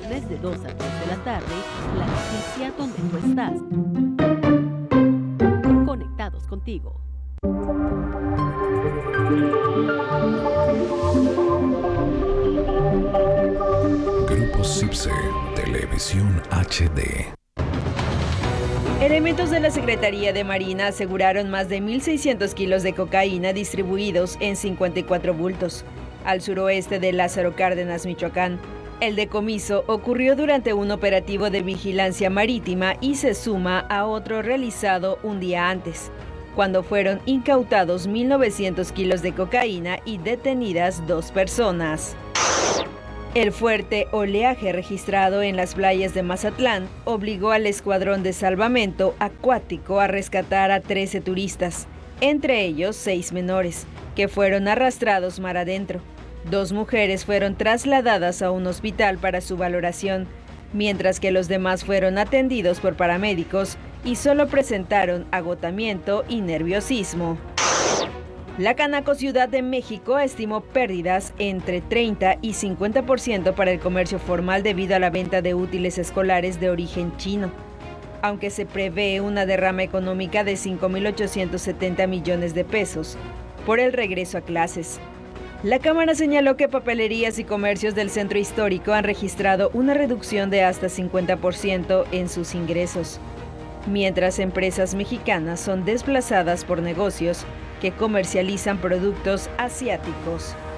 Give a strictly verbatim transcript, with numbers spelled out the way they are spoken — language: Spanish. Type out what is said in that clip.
viernes de dos a tres de la tarde, la noticia donde tú estás. Conectados contigo. Grupo CIPSE, Televisión H D. Elementos de la Secretaría de Marina aseguraron más de mil seiscientos kilos de cocaína distribuidos en cincuenta y cuatro bultos, al suroeste de Lázaro Cárdenas, Michoacán. El decomiso ocurrió durante un operativo de vigilancia marítima y se suma a otro realizado un día antes, cuando fueron incautados mil novecientos kilos de cocaína y detenidas dos personas. El fuerte oleaje registrado en las playas de Mazatlán obligó al Escuadrón de Salvamento Acuático a rescatar a trece turistas, entre ellos seis menores, que fueron arrastrados mar adentro. Dos mujeres fueron trasladadas a un hospital para su valoración, mientras que los demás fueron atendidos por paramédicos y solo presentaron agotamiento y nerviosismo. La Canaco Ciudad de México estimó pérdidas entre treinta y cincuenta por ciento para el comercio formal debido a la venta de útiles escolares de origen chino, aunque se prevé una derrama económica de cinco mil ochocientos setenta millones de pesos por el regreso a clases. La Cámara señaló que papelerías y comercios del centro histórico han registrado una reducción de hasta cincuenta por ciento en sus ingresos, mientras empresas mexicanas son desplazadas por negocios que comercializan productos asiáticos.